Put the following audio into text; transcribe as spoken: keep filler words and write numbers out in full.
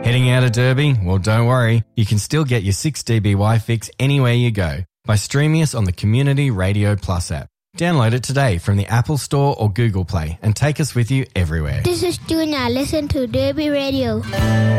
Heading out of Derby? Well, don't worry. You can still get your six D B Y fix anywhere you go by streaming us on the Community Radio Plus app. Download it today from the Apple Store or Google Play and take us with you everywhere. This is Junior. Listen to Derby Radio.